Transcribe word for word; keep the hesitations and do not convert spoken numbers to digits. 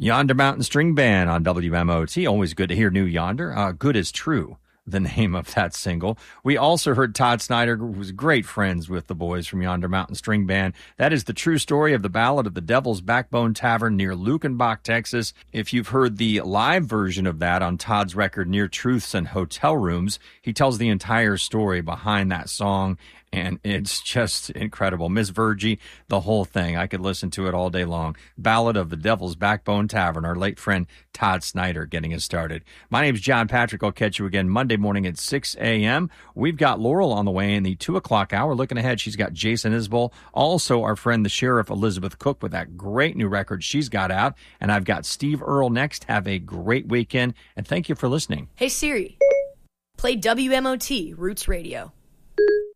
Yonder Mountain String Band on W M O T. Always good to hear new Yonder. Uh, good is true, the name of that single. We also heard Todd Snyder, who was great friends with the boys from Yonder Mountain String Band. That is the true story of the Ballad of the Devil's Backbone Tavern near Lukenbach, Texas. If you've heard the live version of that on Todd's record, Near Truths and Hotel Rooms, he tells the entire story behind that song, and it's just incredible. Miss Virgie, the whole thing. I could listen to it all day long. Ballad of the Devil's Backbone Tavern, our late friend Todd Snyder getting us started. My name's John Patrick. I'll catch you again Monday morning at six a.m. We've got Laurel on the way in the two o'clock hour. Looking ahead, she's got Jason Isbell. Also, our friend the Sheriff Elizabeth Cook with that great new record she's got out. And I've got Steve Earle next. Have a great weekend, and thank you for listening. Hey Siri, play W M O T Roots Radio.